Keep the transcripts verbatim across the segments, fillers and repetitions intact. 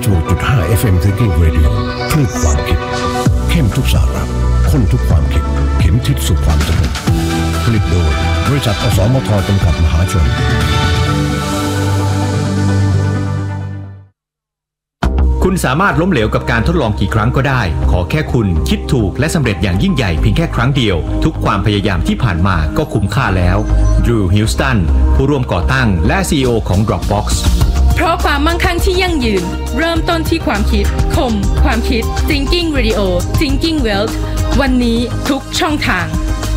สิบหกจุดห้า เอฟ เอ็ม Thinking Radio คลื่นความคิดเข้มทุกสาระข้นทุกความคิดเข็มทิศสู่ความสงบผลิตโดยบริษัทอสมทจำกัดมหาชนคุณสามารถล้มเหลวกับการทดลองกี่ครั้งก็ได้ขอแค่คุณคิดถูกและสำเร็จอย่างยิ่งใหญ่เพียงแค่ครั้งเดียวทุกความพยายามที่ผ่านมาก็คุ้มค่าแล้วดรูว์ ฮิลสตันผู้ร่วมก่อตั้งและ ซี อี โอ ของ Dropbox เพราะความมั่งคั่งที่ยั่งยืนเริ่มต้นที่ความคิดคมความคิด Thinking Radio Thinking Wealth วันนี้ทุกช่องทาง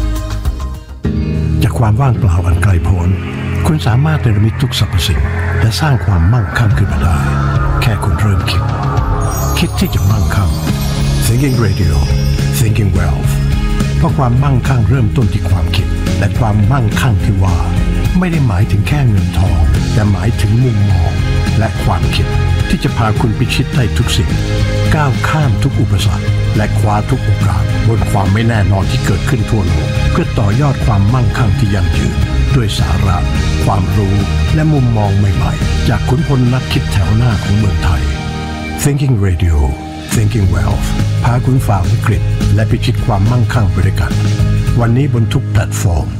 จากความว่างเปล่าอันไกลโพ้นคุณสามารถเนรมิตทุกสรรพสิ่งและสร้างความมั่งคั่งขึ้นมาได้แค่คุณเริ่มคิดคิดที่จะมั่งคั่ง Thinking Radio Thinking Wealth เพราะความมั่งคั่งเริ่มต้นที่ความคิดและความมั่งคั่งที่ว่าไม่ได้หมายถึงแค่เงินทองแต่หมายถึงมุมมองและความคิดที่จะพาคุณพิชิตได้ทุกสิ่งก้าวข้ามทุกอุปสรรคและคว้าทุกโอกาสบนความไม่แน่นอนที่เกิดขึ้นทั่วโลกเพื่อต่อยอดความมั่งคั่งที่ยั่งยืนด้วยสาระความรู้และมุมมองใหม่ๆจากขุนพลนักคิดแถวหน้าของเมืองไทย Thinking Radio Thinking Wealth พาคุณฝ่าวิกฤตและพิชิตความมั่งคั่งไปด้วยกันวันนี้บนทุกแพลตฟอร์ม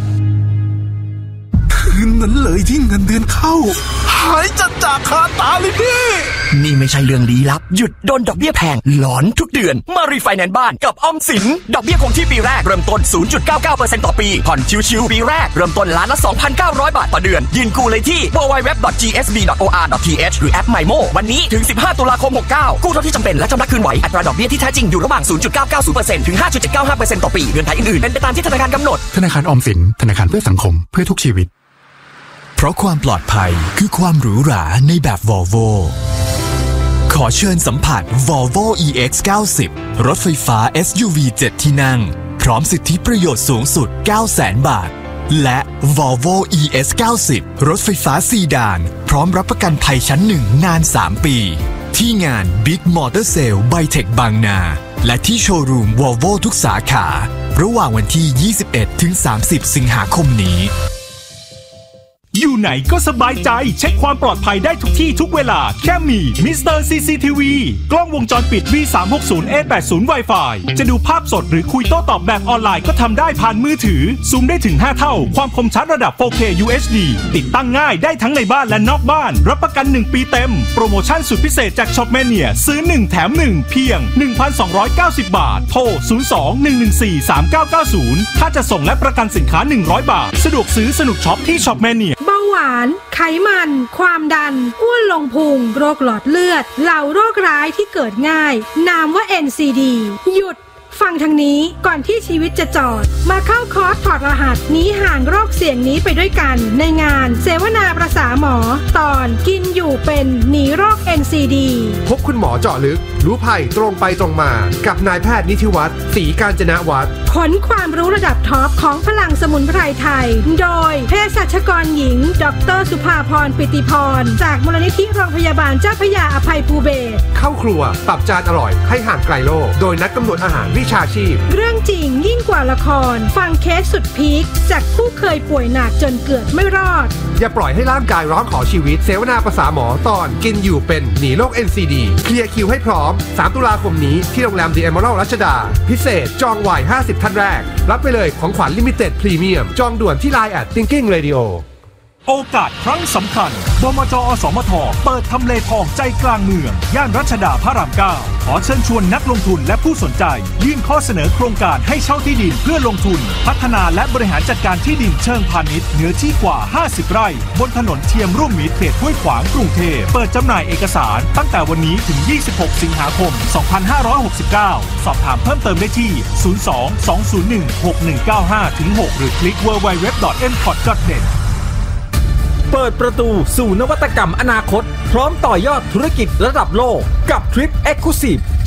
คืนนั้นเลยที่เงินเดือนเข้าหายจัดจากคาตาเลยพี่นี่ไม่ใช่เรื่องลี้ลับหยุดโดนดอกเบี้ยแพงหลอนทุกเดือนมารีไฟแนนซ์บ้านกับออมสินดอกเบี้ยคงที่ปีแรกเริ่มต้น ศูนย์จุดเก้าเก้าเปอร์เซ็นต์ ต่อปีผ่อนชิวๆปีแรกเริ่มต้นล้านละ สองพันเก้าร้อย บาทต่อเดือนยื่นกู้เลยที่ ดับเบิลยู ดับเบิลยู ดับเบิลยู ดอท จี เอส บี ดอท โอ อาร์ ดอท ที เอช หรือแอป ไมโม วันนี้ถึงสิบห้าตุลาคมหกสิบเก้ากู้เท่าที่จำเป็นและชำระคืนไหวอัตราดอกเบี้ยที่แท้จริงอยู่ระหว่าง ศูนย์จุดเก้าเก้าศูนย์เปอร์เซ็นต์ ถึง ห้าจุดเจ็ดเก้าห้าเปอร์เซ็นต์ ต่อปีเงื่อนไขอื่นๆเป็นไปตามที่ธนาคารกำหนดธนาคารออมสินธนาคารเพื่อสังคมเพื่อทุกชีวิตเพราะความปลอดภัยคือความหรูหราในแบบ Volvo ขอเชิญสัมผัส Volvo อี เอ็กซ์ เก้าสิบ รถไฟฟ้า เอส ยู วี เจ็ด ที่นั่งพร้อมสิทธิประโยชน์สูงสุด เก้าแสน บาทและ Volvo อี เอส เก้าสิบ รถไฟฟ้าซีดานพร้อมรับประกันภัยชั้นหนึ่งนานสามปีที่งาน Big Motor Sale Bytech บางนาและที่โชว์รูม Volvo ทุกสาขาระหว่างวันที่ ยี่สิบเอ็ดถึงสามสิบ สิงหาคมนี้อยู่ไหนก็สบายใจเช็คความปลอดภัยได้ทุกที่ทุกเวลาแค่มี มิสเตอร์ ซี ซี ที วี กล้องวงจรปิด วี สามหกศูนย์ เอ แปดสิบ Wi-Fi จะดูภาพสดหรือคุยโต้ตอบแบบออนไลน์ก็ทำได้ผ่านมือถือซูมได้ถึงห้าเท่าความคมชัดระดับ โฟร์เค ยู เอช ดี ติดตั้งง่ายได้ทั้งในบ้านและนอกบ้านรับประกันหนึ่งปีเต็มโปรโมชั่นสุดพิเศษจากช็อปแมเนียซื้อหนึ่งแถมหนึ่งเพียง หนึ่งพันสองร้อยเก้าสิบ บาทโทรศูนย์ สอง หนึ่ง หนึ่ง สี่ สาม เก้า เก้า ศูนย์ถ้าจะส่งและประกันสินค้าหนึ่งร้อยบาทสะดวกซื้อสนุกช็อปที่ช็อปแมเนียเบาหวานไขมันความดันอ้วนลงพุงโรคหลอดเลือดเหล่าโรคร้ายที่เกิดง่ายนามว่า เอ็น ซี ดี หยุดฟังทางนี้ก่อนที่ชีวิตจะจอดมาเข้าคอร์สถอดรหัสหนีห่างโรคเสี่ยงนี้ไปด้วยกันในงานเสวนาประสาหมอตอนกินอยู่เป็นหนีโรค เอ็น ซี ดีพบคุณหมอเจาะลึกรู้ภัยตรงไปตรงมากับนายแพทย์นิธิวัฒน์ศรีกาญจนวัฒน์ผลความรู้ระดับท็อปของพลังสมุนไพรไทยโดยเภสัชกรหญิงดร.สุภาพรปิติพรจากมูลนิธิโรงพยาบาลเจ้าพระยาอภัยภูเบศรเข้าครัวปรับจานอร่อยให้ห่างไกลโรคโดยนักกำหนดอาหารวิชาชีพเรื่องจริงยิ่งกว่าละครฟังเคสสุดพีคจากผู้เคยป่วยหนักจนเกือบไม่รอดอย่าปล่อยให้ร่างกายร้องขอชีวิตเสวนาประสาหมอตอนกินอยู่เป็นหนีโรค เอ็น ซี ดี เคลียร์คิวให้พร้อมสามตุลาคมนี้ที่โรงแรม The Emerald รัชดาพิเศษจองไวห้าสิบท่านแรกรับไปเลยของขวัญลิมิเต็ดพรีเมียมจองด่วนที่ ไลน์ แอท Thinking Radio โอกาสครั้งสำคัญบมจ.อสมทเปิดทำเลทองใจกลางเมืองย่านรัชดาพระรามเก้าขอเชิญชวนนักลงทุนและผู้สนใจยื่นข้อเสนอโครงการให้เช่าที่ดินเพื่อลงทุนพัฒนาและบริหารจัดการที่ดินเชิงพาณิชย์เนื้อที่กว่าห้าสิบไร่บนถนนเทียมร่วมมิตรเขตห้วยขวางกรุงเทพเปิดจำหน่ายเอกสารตั้งแต่วันนี้ถึงยี่สิบหกสิงหาคมสองพันห้าร้อยหกสิบเก้าสอบถามเพิ่มเติมได้ที่ศูนย์ สอง สอง ศูนย์ หนึ่ง หก หนึ่ง เก้า ห้า หก หรือคลิก ดับเบิลยู ดับเบิลยู ดับเบิลยู ดอท เอ็ม คอท ดอท เน็ตเปิดประตูสู่นวัตกรรมอนาคตพร้อมต่อยอดธุรกิจระดับโลกกับทริป Exclusive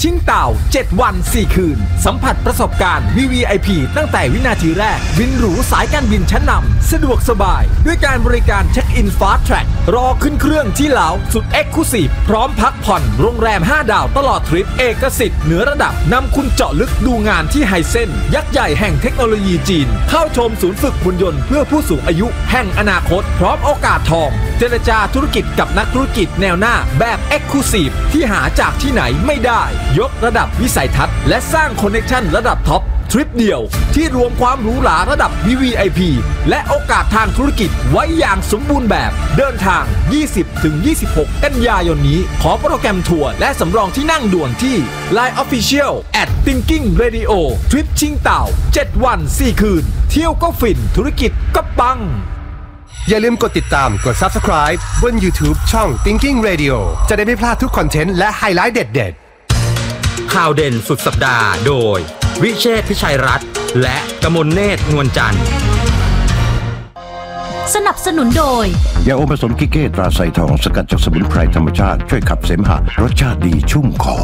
ชิ่งเต่าเจ็ดวันสี่คืนสัมผัสประสบการณ์ วี วี ไอ พี ตั้งแต่วินาทีแรกบินหรูสายการบินชั้นนำสะดวกสบายด้วยการบริการเช็คอินฟาสต์แทร็กรอขึ้นเครื่องที่เหลาสุดเอ็กซ์คลูซีฟพร้อมพักผ่อนโรงแรมห้าดาวตลอดทริปเอกสิทธิ์เหนือระดับนำคุณเจาะลึกดูงานที่ไฮเซ็นยักษ์ใหญ่แห่งเทคโนโลยีจีนเข้าชมศูนย์ฝึกหุ่นยนต์เพื่อผู้สูงอายุแห่งอนาคตพร้อมโอกาสทองเจรจาธุรกิจกับนักธุรกิจแนวหน้าแบบ Exclusive ที่หาจากที่ไหนไม่ได้ยกระดับวิสัยทัศน์และสร้างคอนเนคชั่นระดับท็อปทริปเดียวที่รวมความหรูหราระดับ วี วี ไอ พี และโอกาสทางธุรกิจไว้อย่างสมบูรณ์แบบเดินทาง ยี่สิบถึงยี่สิบหก กันยายนนี้ขอโปรแกรมทัวร์และสำรองที่นั่งด่วนที่ ไลน์ Official แอท Thinking Radio ทริปชิงเต่าเจ็ดวันสี่คืนเที่ยวก็ฟินธุรกิจก็ปังอย่าลืมกดติดตามกด Subscribe บน YouTube ช่อง Thinking Radio จะได้ไม่พลาดทุกคอนเทนต์และไฮไลท์เด็ดๆข่าวเด่นสุดสัปดาห์โดยวิเชษฐ์พิชัยรัตน์และกมลเนตรนวลจันทร์สนับสนุนโดยยาอมผสมกิเก้ตราไซทองสกัดจากสมุนไพรธรรมชาติช่วยขับเสมหะรสชาติดีชุ่มคอ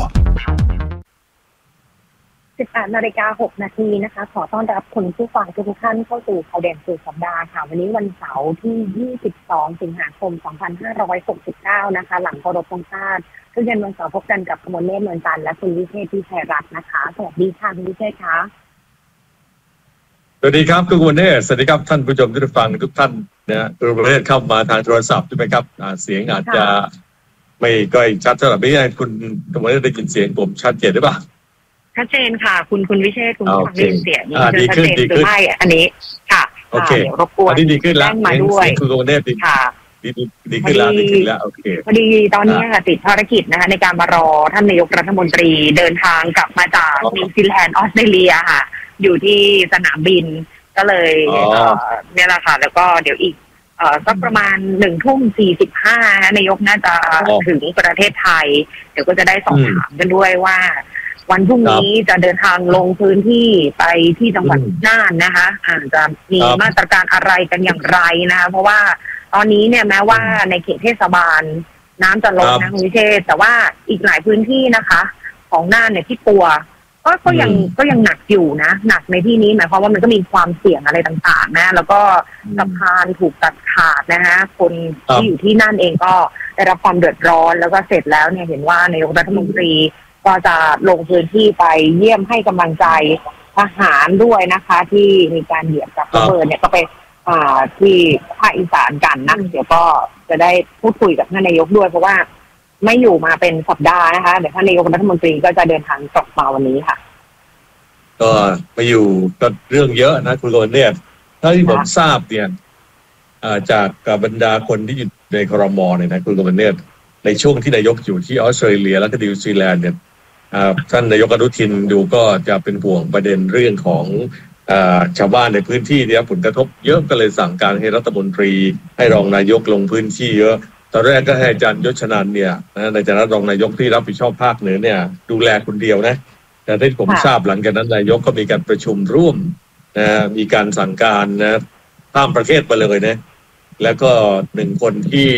สิบแปดนาฬิกาหกนาทีนะคะขอต้อนรับคุณผู้ฟังทุกท่านเข้าสู่ข่าวเด่นสุดสัปดาห์ค่ะวันนี้วันเสาร์ที่ยี่สิบสองสิงหาคมสองพันห้าร้อยหกสิบเก้านะคะหลังเคารพธงชาติทุกเย็นวันเสาร์พบกันกับกมลเนตรนวลจันทร์และคุณวิเชษฐ์พิชัยรัตน์นะคะสวัสดีค่ะคุณวิเชษฐ์คะสวัสดีครับคุณกมลเนตรสวัสดีครับท่านผู้ชมที่ฟังทุกท่านนะคุณกมลเนตรเข้ามาทางโทรศัพท์ใช่ไหมครับเสียงอาจจะไม่ค่อยชัดเท่าไหร่ไม่ใช่คุณกมลเนตรได้ยินเสียงผมชัดเจนหรือเปล่าชัดเจนค่ะคุณคุณวิเชษฐ์คุณผู้ฟังได้ยินเสียงดีขึ้นดีขึ้นไม่อันนี้ค่ะโอเครบกวนดีขึ้นแล้วมาด้วยคุณกมลเนตรค่ะดีดีขึ้นแล้วดีขึ้นแล้วโอเคพอดีตอนนี้ค่ะติดภารกิจนะคะในการมารอท่านนายกรัฐมนตรีเดินทางกลับมาจากนิวซีแลนด์ออสเตรเลียค่ะอยู่ที่สนามบินก็เลยเนี่ยแหละค่ะแล้วก็เดี๋ยวอีกเอ่อสักประมาณหนึ่งทุ่มสี่สิบห้านายกน่าจะถึงประเทศไทยเดี๋ยวก็จะได้สอบถามกันด้วยว่าวันพรุ่งนี้จะเดินทางลงพื้นที่ไปที่จังหวัดน่านนะคะอาจจะมีมาตรการอะไรกันอย่างไรนะคะเพราะว่าตอนนี้เนี่ยแม้ว่าในเขตเทศบาลน้ำจะลดนะคุณวิเชษแต่ว่าอีกหลายพื้นที่นะคะของน่านเนี่ยที่ปัวก็ก็ยังก็ยังหนักอยู่นะหนักในที่นี้หมายความว่ามันก็มีความเสี่ยงอะไรต่างๆนะแล้วก็สะพานถูกตัดขาดนะฮะคนที่อยู่ที่น่านเองก็ได้รับความเดือดร้อนแล้วก็เสร็จแล้วเนี่ยเห็นว่านายกรัฐมนตรีก็จะลงพื้นที่ไปเยี่ยมให้กำลังใจทหารด้วยนะคะที่มีการเหยียบกับระเบิดเนี่ยก็ไปอ่าที่ภาคอีสานกันนะเดี๋ยวก็จะได้พูดคุยกับท่านนายกด้วยเพราะว่าไม่อยู่มาเป็นสัปดาห์นะคะเดี๋ยวท่านนายกรัฐมนตรีก็จะเดินทางกลับมาวันนี้ค่ะก็มาอยู่กับเรื่องเยอะนะคุณโรนเนี่ยถ้าที่ผมทราบเนี่ยจากบรรดาคนที่อยู่ในครม.เนี่ยนะคุณโรนเนี่ยในช่วงที่นายกอยู่ที่ออสเตรเลียแล้วก็นิวซีแลนด์เนี่ยท่านนายกอนุทินดูก็จะเป็นห่วงประเด็นเรื่องของชาวบ้านในพื้นที่ได้รับผลกระทบเยอะก็เลยสั่งการให้รัฐมนตรีให้รองนายกลงพื้นที่เยอะตอนแรกก็ให้อาจารย์ยศชนันท์เนี่ยในฐานะรองนายกที่รับผิดชอบภาคเหนือเนี่ยดูแลคนเดียวนะแต่ที่ผมทราบหลังจากนั้นนายกก็มีการประชุมร่วมนะมีการสั่งการนะข้ามประเทศไปเลยนะแล้วก็หนึ่งคนที่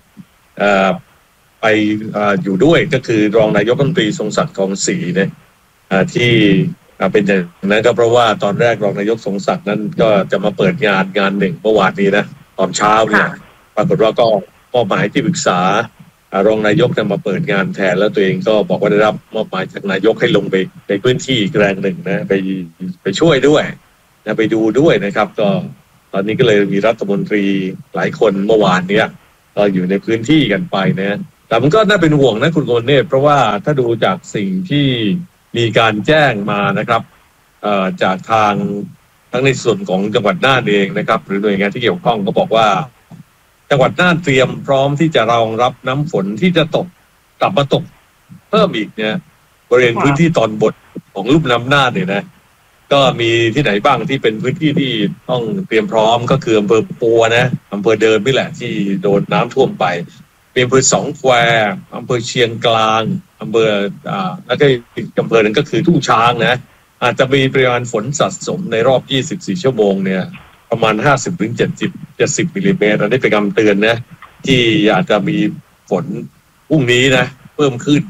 ไปอยู่ด้วยก็คือรองนายกรัฐมนตรีทรงศักดิ์ทองศรีเนี่ยที่เป็นอย่างนั้นก็เพราะว่าตอนแรกรองนายกทรงศักดิ์นั้นก็จะมาเปิดงานงานหนึ่งเมื่อวานนี้นะตอนเช้าเนี่ยปรากฏว่าก็มอบหมายที่ปรึกษารองนายกจะมาเปิดงานแทนแล้วตัวเองก็บอกว่าได้รับมอบหมายจากนายกให้ลงไปในพื้นที่แกลงหนึ่งนะไปไปช่วยด้วยนะไปดูด้วยนะครับก็ตอนนี้ก็เลยมีรัฐมนตรีหลายคนเมื่อวานเนี้ยก็อยู่ในพื้นที่กันไปนะแต่มันก็น่าเป็นห่วงนะคุณโกเนตเพราะว่าถ้าดูจากสิ่งที่มีการแจ้งมานะครับจากทางทั้งในส่วนของจังหวัดน่านเองนะครับหรือหน่วยงานที่เกี่ยวข้องก็บอกว่าจังหวัดน่านเตรียมพร้อมที่จะรองรับน้ำฝนที่จะตกกลับมาตกเพิ่มอีกเนี่ยบริเวณพื้นที่ตอนบนของลุ่มน้ำน่านเนี่ยนะก็มีที่ไหนบ้างที่เป็นพื้นที่ที่ต้องเตรียมพร้อมก็คืออำเภอปัวนะอำเภอเดิมนี่แหละที่โดนน้ำท่วมไปเป็นอำเภอสองแควอำเภอเชียงกลางอำเภออ่าแล้วก็อีกอำเภอหนึ่งก็คือทุ่งช้างนะอาจจะมีปริมาณฝนสะสมในรอบยี่สิบสี่ชั่วโมงเนี่ยประมาณห้าสิบถึงเจ็ดสิบ เจ็ดสิบมิลลิเมตรอันนี้เป็นคำเตือนนะที่อาจจะมีฝนพรุ่งนี้นะเพิ่มขึ้น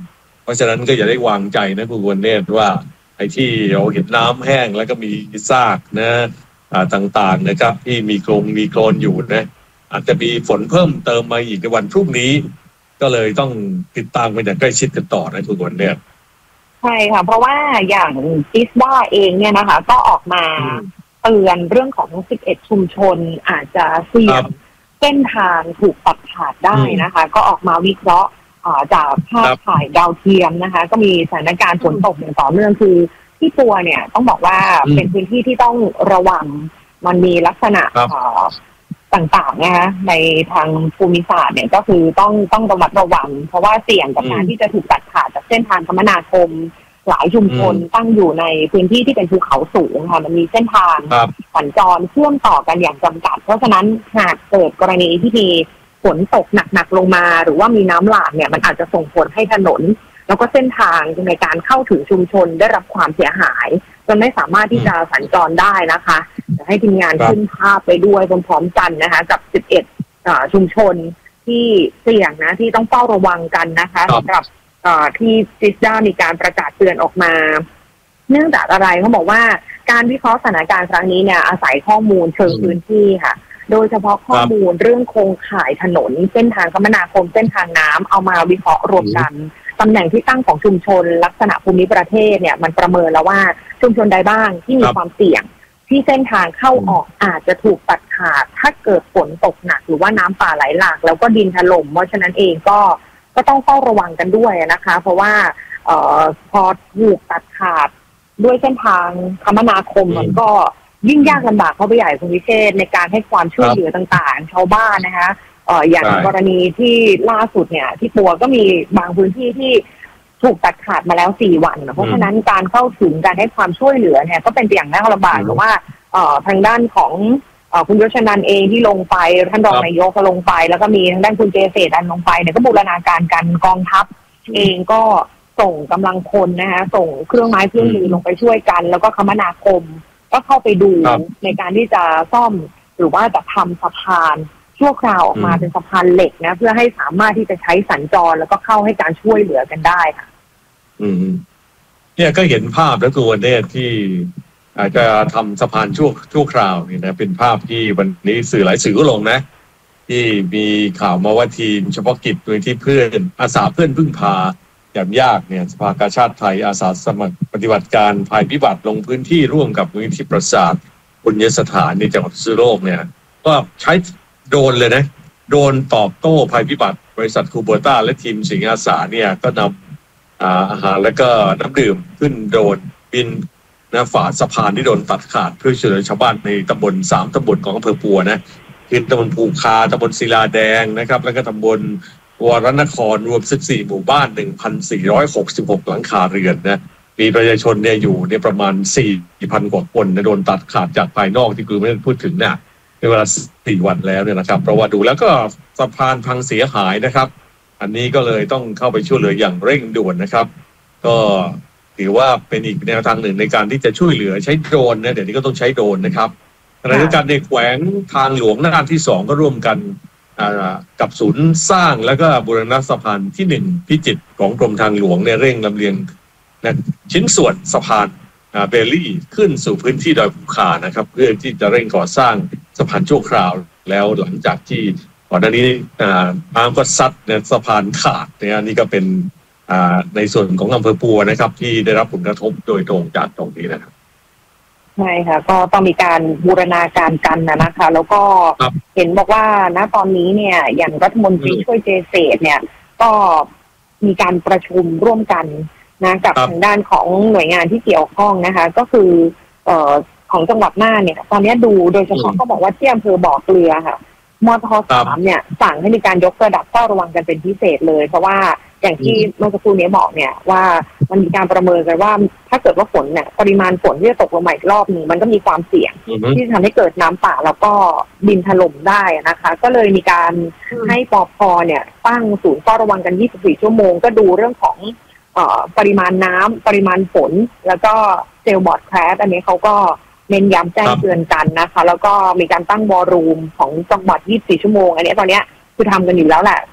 ราะฉะนั้นก็อย่าได้วางใจนะคุณวันเนตว่าไอ้ที่เราเห็นน้ำแห้งแล้วก็มีซากนะอ่าต่างๆนะครับที่มีโคลนมีโคลนอยู่นะอาจจะมีฝนเพิ่มเติมมาอีกในวันพรุ่งนี้ก็เลยต้องติดตามกันอย่างใกล้ชิดกันต่อนะคุณวันเนตใช่ค่ะเพราะว่าอย่างจิสด้าเองเนี่ยนะคะก็ออกมาเตือนเรื่องของสิบเอ็ดชุมชนอาจจะเสี่ยงเส้นทางถูกตัดขาดได้นะคะก็ออกมาวิเคราะห์จากภาพถ่ายดาวเทียมนะคะก็มีสถานการณ์ฝนตกอย่างต่อเนื่องคือที่ปัวเนี่ยต้องบอกว่าเป็นพื้นที่ที่ต้องระวังมันมีลักษณะต่างๆนะคะในทางภูมิศาสตร์เนี่ยก็คือต้องต้องระมัดระวังเพราะว่าเสี่ยงกับการที่จะถูกตัดขาดจากเส้นทางคมนาคมหลายชุมชนตั้งอยู่ในพื้นที่ที่เป็นภูเขาสูงค่ะมันมีเส้นทางสัญจรเชื่อมต่อกันอย่างจำกัดเพราะฉะนั้นหากเกิดกรณีที่มีฝนตกหนักๆลงมาหรือว่ามีน้ำหลากเนี่ยมันอาจจะส่งผลให้ถนนแล้วก็เส้นทางในการเข้าถึงชุมชนได้รับความเสียหายจนไม่สามารถที่จะสัญจรได้นะคะจะให้ทีมงานขึ้นภาพไปด้วยพร้อมๆกันนะคะกับสิบเอ็ดชุมชนที่เสี่ยงนะที่ต้องเฝ้าระวังกันนะคะสำหรับที่จิสด้ามีการประกาศเตือนออกมาเนื่องจากอะไรเขาบอกว่าการวิเคราะห์สถานการณ์ครั้งนี้เนี่ยอาศัยข้อมูลเชิงพื้นที่ค่ะโดยเฉพาะข้อมูลเรื่องโครงข่ายถนนเส้นทางคมนาคมเส้นทางน้ำเอามาวิเคราะห์รวมกันตำแหน่งที่ตั้งของชุมชนลักษณะภูมิประเทศเนี่ยมันประเมินแล้วว่าชุมชนใดบ้างที่มีความเสี่ยงที่เส้นทางเข้าออกอาจจะถูกตัดขาดถ้าเกิดฝนตกหนักหรือว่าน้ำป่าไหลหลากแล้วก็ดินถล่มเพราะฉะนั้นเองก็ก็ต้องเฝ้าระวังกันด้วยนะคะเพราะว่าเอ่อพอถูกตัดขาดด้วยเส้นทางคมนาคมมันก็ยิ่งยากลำบากเข้าไปใหญ่คุณวิเชษในการให้ความช่วยเหลือต่างๆชาวบ้านนะคะเอ่ออย่างกรณีที่ล่าสุดเนี่ยที่ปัวก็มีบางพื้นที่ที่ถูกตัดขาดมาแล้วสี่วันเพราะฉะนั้นการเข้าถึงการให้ความช่วยเหลือเนี่ยก็เป็นอย่างน่าลำบากเพราะว่าเอ่อทางด้านของเอ่อคุณยศนันท์เองที่ลงไปท่านรองนายกก็ลงไปแล้วก็มีทางด้านคุณเจเศษอันลงไปเนี่ยก็บูรณาการกันกองทัพเองก็ส่งกำลังพลนะคะส่งเครื่องไม้เครื่องมือลงไปช่วยกันแล้วก็คมนาคมก็เข้าไปดูในการที่จะซ่อมหรือว่าจะทำสะพานชั่วคราวออกมาเป็นสะพานเหล็กนะเพื่อให้สามารถที่จะใช้สัญจรแล้วก็เข้าให้การช่วยเหลือกันได้ค่ะอืมเนี่ยก็เห็นภาพแล้วตัวเนตที่อาจจะทำสะพานชั่วชั่วคราวนี่นะเป็นภาพที่วันนี้สื่อหลายสื่อก็ลงนะที่มีข่าวมาว่าทีมเฉพาะกิจโดยที่เพื่อนอาสาเพื่อนพึ่งพายามยากเนี่ยสภากาชาติไทยอาสาสมัครปฏิบัติการภัยพิบัติลงพื้นที่ร่วมกับมูลนิธิประสาทบุญยสถานในจังหวัดพิษณุโลกเนี่ยก็ใช้โดรนเลยนะโดรนตอบโต้ภัยพิบัติบริษัทคูโบต้าและทีมสิงห์อาสาเนี่ยก็นำอาอาหารและก็น้ำดื่มขึ้นโดรนบินนะฝ่าสะพานที่โดนตัดขาดเพื่อช่วยเหลือชาวบ้านในตำบลสามตำบลของอำเภอปัวนะคือตำบลภูคาตำบลศิลาแดงนะครับแล้วก็ตำบลวรนครรวมสิบสี่หมู่บ้าน หนึ่งพันสี่ร้อยหกสิบหก หลังคาเรือนนะมีประชาชนเนี่ยอยู่ในประมาณ สี่พัน กว่าคนนะโดนตัดขาดจากภายนอกที่คือไม่ได้พูดถึงนะในเวลาสี่วันแล้วเนี่ยนะครับเพราะว่าดูแล้วก็สะพานพังเสียหายนะครับอันนี้ก็เลยต้องเข้าไปช่วยเหลืออย่างเร่งด่วนนะครับก็ถือว่าเป็นอีกแนวทางหนึ่งในการที่จะช่วยเหลือใช้โดรนนะเดี๋ยวนี้ก็ต้องใช้โดรนนะครับขณะเดียวกันในแขวงทางหลวงด้านที่สองก็ร่วมกันกับศูนย์สร้างแล้วก็บูรณะสะพานที่หนึ่งพิจิตรของกรมทางหลวงในเร่งลำเลียงนะชิ้นส่วนสะพานเบลลี่ขึ้นสู่พื้นที่ดอยภูคานะครับเพื่อที่จะเร่งก่อสร้างสะพานชั่วคราวแล้วหลังจากที่ก่อนหน้านี้น้ำก็ซัดเนี่ยสะพานขาดเนี่ยนี่ก็เป็นในส่วนของอำเภอปัวนะครับที่ได้รับผลกระทบโดยตรงจากตรงนี้นะครับใช่ค่ะก็ต้องมีการบูรณาการกันนะนะคะแล้วก็เห็นบอกว่าณตอนนี้เนี่ยอย่างรัฐมนตรีช่วยเจเศษเนี่ยก็มีการประชุมร่วมกันนะกับทางด้านของหน่วยงานที่เกี่ยวข้องนะคะก็คือเอ่อของจังหวัดน่านเนี่ยตอนนี้ดูโดยเฉพาะเขาบอกว่าที่อำเภอบ่อเกลือค่ะมท.สามเนี่ยสั่งให้มีการยกระดับเฝ้าระวังกันเป็นพิเศษเลยเพราะว่าอย่างที่เมื่อสักครู่นี้บอกเนี่ยว่ามันมีการประเมินกันว่าถ้าเกิดว่าฝนเนี่ยปริมาณฝนที่จะตกลงมาอีกรอบหนึ่งมันก็มีความเสี่ยงที่จะทำให้เกิดน้ำป่าแล้วก็ดินถล่มได้นะคะก็เลยมีการให้ปภ.เนี่ยตั้งศูนย์เฝ้าระวังกันยี่สิบสี่ชั่วโมงก็ดูเรื่องของเอ่อปริมาณน้ำปริมาณฝนแล้วก็เซลล์บอร์ดแคสอันนี้เขาก็เน้นย้ำแจ้งเตือนกันนะคะแล้วก็มีการตั้งวอลลุ่มของจังหวัดยี่สิบสี่ชั่วโมงอันนี้ตอนนี้คือทำกันอยู่แล้วแหละสำหรับ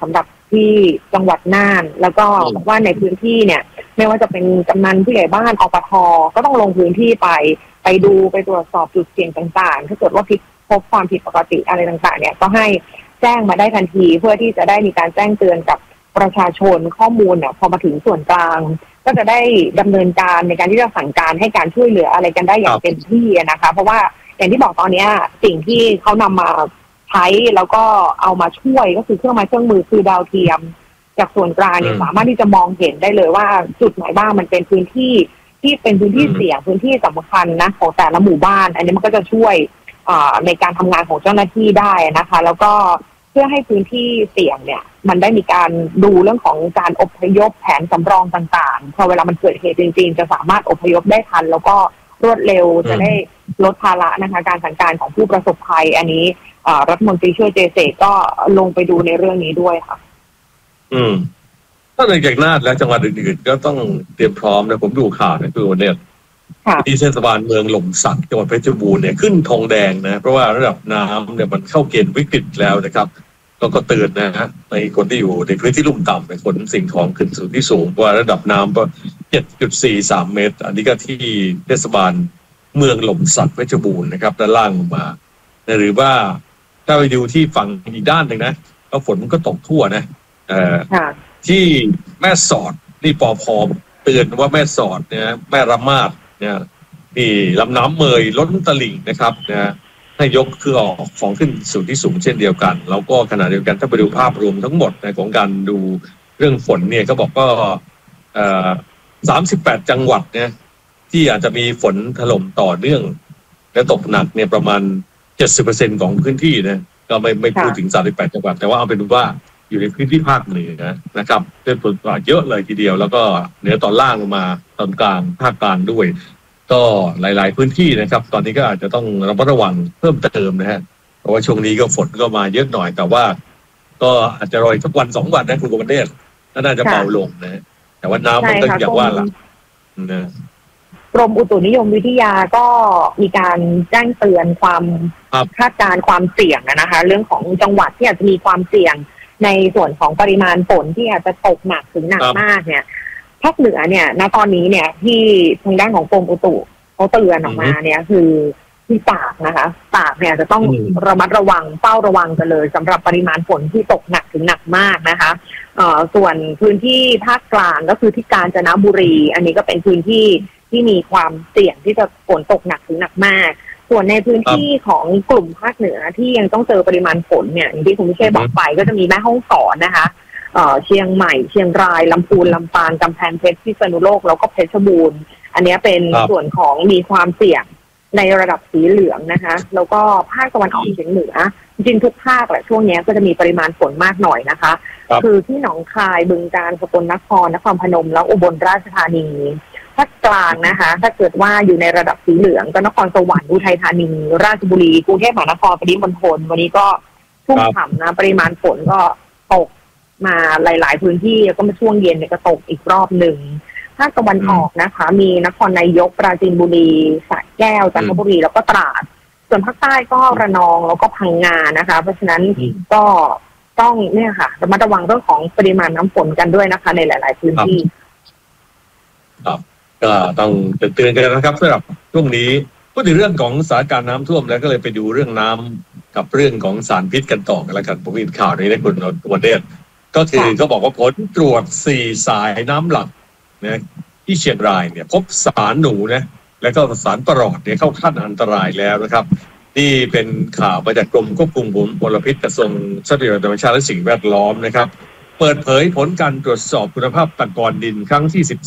ที่จังหวัดน่านแล้วก็บอกว่าในพื้นที่เนี่ยไม่ว่าจะเป็นกำนันผู้ใหญ่บ้านอปท.ก็ต้องลงพื้นที่ไปไปดูไปตรวจสอบจุดเสี่ยงต่างๆถ้าเกิดว่าผิดพบความผิดปกติอะไรต่างๆเนี่ยก็ให้แจ้งมาได้ทันทีเพื่อที่จะได้มีการแจ้งเตือนกับประชาชนข้อมูลเนี่ยพอมาถึงส่วนกลางก็จะได้ดำเนินการในการที่จะสั่งการให้การช่วยเหลืออะไรกันได้อย่างเต็มที่นะคะเพราะว่าอย่างที่บอกตอนนี้สิ่งที่เขานำมาใช้แล้วก็เอามาช่วยก็คือเครื่องไม้เครื่องมือคือดาวเทียมจากส่วนกลางเนี่ยสามารถที่จะมองเห็นได้เลยว่าจุดไหนบ้างมันเป็นพื้นที่ที่เป็นพื้นที่เสี่ยงพื้นที่สำคัญนะของแต่ละหมู่บ้านอันนี้มันก็จะช่วยในการทำงานของเจ้าหน้าที่ได้นะคะแล้วก็เพื่อให้พื้นที่เสี่ยงเนี่ยมันได้มีการดูเรื่องของการอพยพแผนสำรองต่างๆพอเวลามันเกิดเหตุจริงๆจะสามารถอพยพได้ทันแล้วก็รวดเร็วจะได้ลดภาระนะคะการสั่งการของผู้ประสบภัยอันนี้รัฐมนตรีช่วยเจเจก็ลงไปดูในเรื่องนี้ด้วยค่ะอืมถ้าหลังจากน่านและจังหวัดอื่นๆก็ต้องเตรียมพร้อมนะผมดูข่าวในตัวเนี่ยที่เทศบาลเมืองหล่มสักจังหวัดเพชรบูรณ์เนี่ยขึ้นธงแดงนะเพราะว่าระดับน้ำเนี่ยมันเข้าเกณฑ์วิกฤตแล้วนะครับแล้วก็เตือนนะฮะในคนที่อยู่ในพื้นที่ลุ่มต่ำในขนสิ่งของขึ้นสู่ที่สูงว่าระดับน้ำก็ เจ็ดจุดสี่สาม เมตรอันนี้ก็ที่เทศบาลเมืองหล่มสักเพชรบูรณ์นะครับด้านล่างลงมาหรือว่าถ้าไปดูที่ฝั่งอีกด้านหนึ่งนะแล้วฝนมันก็ตกทั่วนะเอ่อที่แม่สอดนี่ปอพอเตือนว่าแม่สอดเนี่ยแม่ระมาดเนี่ยนี่ลำน้ำเมยล้นตลิ่งนะครับนะให้ยกคือออกของขึ้นสู่ที่สูงเช่นเดียวกันแล้วก็ขณะเดียวกันถ้าไปดูภาพรวมทั้งหมดในของการดูเรื่องฝนเนี่ยก็บอกก็เอ่อสามสิบแปดจังหวัดเนี่ยที่อาจจะมีฝนถล่มต่อเนื่องและตกหนักเนี่ยประมาณ เจ็ดสิบเปอร์เซ็นต์ ของพื้นที่นะก็ไม่ไม่พูดถึงสามสิบแปดจังหวัดแต่ว่าเอาเป็นว่าอยู่ในพื้นที่ภาคเหนือนะครับได้ฝนตกเยอะเลยทีเดียวแล้วก็เหนือตอนล่างลงมาตอนกลางภาคกลางด้วยก็หลายๆพื้นที่นะครับตอนนี้ก็อาจจะต้องระมัดระวังเพิ่มเติมนะฮะเพราะว่าช่วงนี้ก็ฝนก็มาเยอะหน่อยแต่ว่าก็อาจจะรอสักวันสองวันนะคุณกมลเนตรน่าจะเบาลงนะแต่ว่าน้ำมันก็อย่างว่าล่ะนะกรมอุตุนิยมวิทยาก็มีการแจ้งเตือนความคาดการณ์ความเสี่ยงนะคะเรื่องของจังหวัดที่อาจจะมีความเสี่ยงในส่วนของปริมาณฝนที่อาจจะตกหนักถึงหนักมากเนี่ยภาคเหนือเนี่ยณตอนนี้เนี่ยที่ทางด้านของกรมอุตุเขาเตือนออกมาเนี่ยคือที่ตากนะคะตากเนี่ยจะต้องระมัดระวังเฝ้าระวังกันเลยสำหรับปริมาณฝนที่ตกหนักถึงหนักมากนะคะเอ่อส่วนพื้นที่ภาคกลางก็คือที่กาญจนบุรีอันนี้ก็เป็นพื้นที่ที่มีความเสี่ยงที่จะฝนตกหนักถึงหนักมากส่วนในพื้นที่ของกลุ่มภาคเหนือที่ยังต้องเจอปริมาณฝนเนี่ยอย่างที่คุณพิเชษบอกไปก็จะมีแม่ฮ่องสอนนะคะเอ่อเชียงใหม่เชียงรายลำพูนลำปางกำแพงเพชรพิษณุโลกแล้วก็เพชรบูรณ์อันนี้เป็นส่วนของมีความเสี่ยงในระดับสีเหลืองนะคะแล้วก็ภาคตะวันออกเฉียงเหนือจริงทุกภาคแหละช่วงนี้ก็จะมีปริมาณฝนมากหน่อยนะคะคือที่หนองคายบึงกาฬสกลนครนครพนมแล้วอุบลราชธานีภาคกลางนะคะถ้าเกิดว่าอยู่ในระดับสีเหลืองก็นครสวรรค์อุทัยธานีราชบุรีกรุงเทพมหานครปริมณฑลวันนี้ก็ชุ่มฉ่ำนะปริมาณฝนก็ตกมาหลายๆพื้นที่แล้วก็มาช่วงเย็นเนี่ยก็ตกอีกรอบหนึ่งภาคตะวันออกนะคะมีนครนายกปราจีนบุรีสระแก้วจันทบุรีแล้วก็ตราดส่วนภาคใต้ก็ระนองแล้วก็พังงานะคะเพราะฉะนั้นก็ต้องเนี่ยค่ะระมัดระวังเรื่องของปริมาณน้ำฝนกันด้วยนะคะในหลายๆพื้นที่ครับก็ต้องเตือนกันนะครับสำหรับช่วงนี้พูดถึงเรื่องของสถานการณ์น้ำท่วมแล้วก็เลยไปดูเรื่องน้ำกับเรื่องของสารพิษกันต่อกันแล้วกันผมเห็นข่าวนี้ในคุณวันเดชก็คือเขาบอกว่าผลตรวจสี่สายน้ำหลักนะที่เชียงรายเนี่ยพบสารหนูนะแล้วก็สารปรอดเนี่ยเข้าขั้นอันตรายแล้วนะครับนี่เป็นข่าวมาจากกรมควบคุมมลพิษกระทรวงทรัพยากรธรรมชาติและสิ่งแวดล้อมนะครับเปิดเผยผลการตรวจสอบคุณภาพตะกอนดินครั้งที่สิบ